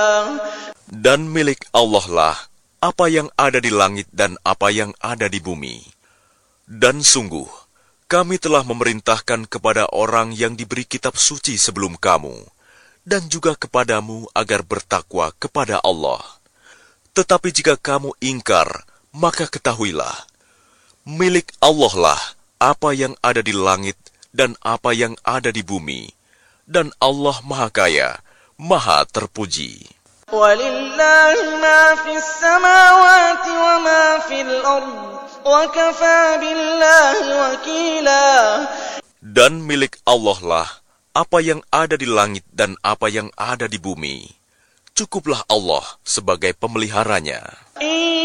Dan milik Allah lah apa yang ada di langit dan apa yang ada di bumi. Dan sungguh, kami telah memerintahkan kepada orang yang diberi kitab suci sebelum kamu, dan juga kepadamu agar bertakwa kepada Allah. Tetapi jika kamu ingkar, maka ketahuilah, milik Allah lah apa yang ada di langit dan apa yang ada di bumi, dan Allah Maha Kaya, Maha Terpuji. وَلِلَّهِ مَا فِي السَّمَاوَاتِ وَمَا فِي الْأَرْضِ وَكَفَى بِاللَّهِ وَكِيلًا. Dan milik Allah lah apa yang ada di langit dan apa yang ada di bumi. Cukuplah Allah sebagai pemeliharanya.